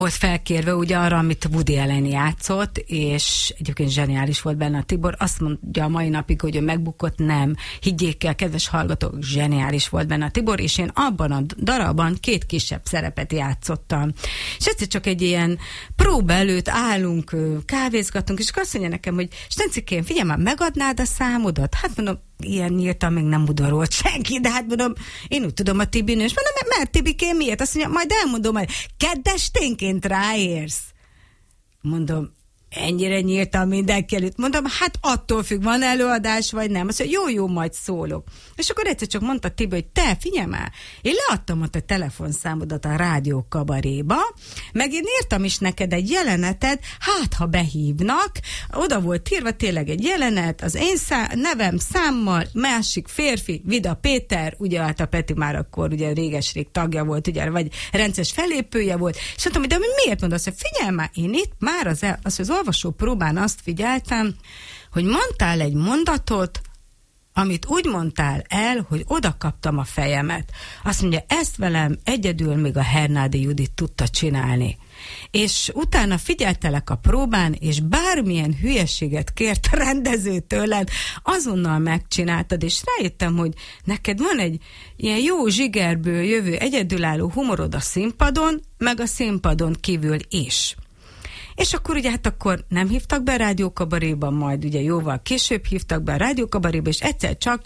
volt felkérve ugye arra, amit Woody Allen játszott, és egyébként zseniális volt benne a Tibor. Azt mondja a mai napig, hogy ő megbukott, nem. Higgyék el, kedves hallgatók, zseniális volt benne a Tibor, és én abban a darabban 2 kisebb szerepet játszottam. És egyszer csak egy ilyen próba előtt állunk, kávézgatunk, és azt mondja nekem, hogy Stencikém, figyelj már, megadnád a számodat? Hát mondom, ilyen nyíltan még nem udvarolt senki, de hát mondom, én úgy tudom a Tibinő, és mondom, mert Tibikém miért? Azt mondja, majd elmondom, hogy kedvesténként ráérsz. Mondom, ennyire nyíltan mindenki előtt. Mondom, hát attól függ, van előadás, vagy nem. Azt mondja, jó, majd szólok. És akkor egyszer csak mondta Tibi, hogy te, figyelj már, én leadtam ott a telefonszámodat a Rádió Kabaréba, meg én írtam is neked egy jelenetet, hát ha behívnak, oda volt írva tényleg egy jelenet, az én nevem számmal, másik férfi, Vida Péter, ugye hát a Peti már akkor ugye réges-rég tagja volt, ugye, vagy rendes fellépője volt, és mondtam, de miért mondasz, hogy figyelj már, én itt már az olvasó próbán azt figyeltem, hogy mondtál egy mondatot, amit úgy mondtál el, hogy oda kaptam a fejemet. Azt mondja, ezt velem egyedül még a Hernádi Judit tudta csinálni. És utána figyeltelek a próbán, és bármilyen hülyeséget kért a rendező tőled, azonnal megcsináltad, és rájöttem, hogy neked van egy ilyen jó zsigerből jövő egyedülálló humorod a színpadon, meg a színpadon kívül is. És akkor ugye hát akkor nem hívtak be a Rádió Kabaréba, majd ugye jóval később hívtak be a Rádió Kabaréba, és egyszer csak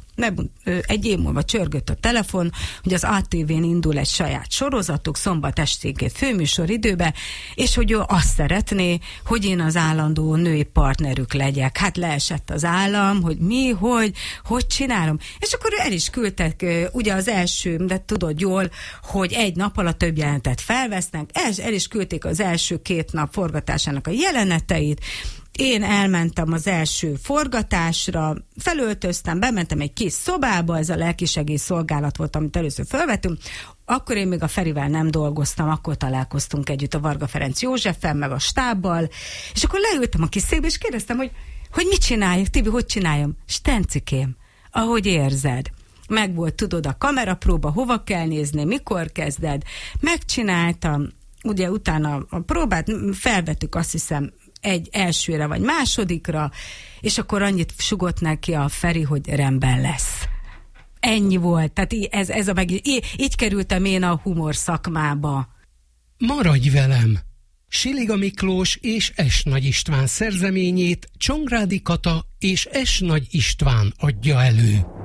egy év múlva csörgött a telefon, hogy az ATV-n indul egy saját sorozatuk, szombat esténként főműsor időbe, és hogy ő azt szeretné, hogy én az állandó női partnerük legyek. Hát leesett az állam, hogy mi, hogy csinálom. És akkor el is küldtek, ugye az első, de tudod jól, hogy egy nap alatt több jelentet felvesznek, el is küldték az első 2 nap forgatásának a jeleneteit. Én elmentem az első forgatásra, felöltöztem, bementem egy kis szobába, ez a lelkisegély szolgálat volt, amit először felvettünk. Akkor én még a Ferivel nem dolgoztam, akkor találkoztunk együtt a Varga Ferenc Józseffel, meg a stábbal, és akkor leültem a kis székbe, és kérdeztem, hogy mit csináljak, Tibi, hogy csináljam? Stencikém, ahogy érzed. Meg volt, tudod, a kamerapróba, hova kell nézni, mikor kezded. Megcsináltam, ugye utána a próbát felvettük, azt hiszem, egy elsőre vagy másodikra, és akkor annyit sugott neki a Feri, hogy rendben lesz. Ennyi volt. Tehát így kerültem én a humor szakmába. Maradj velem! Siliga Miklós és S. Nagy István szerzeményét Csongrádi Kata és S. Nagy István adja elő.